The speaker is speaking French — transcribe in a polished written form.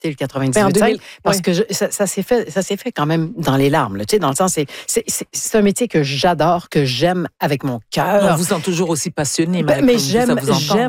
quitté le 98.5 parce que ça s'est fait quand même dans les larmes. Là, tu sais, dans le sens, c'est un métier que j'adore, que j'aime avec mon cœur. On vous sent toujours aussi passionné, mais j'aime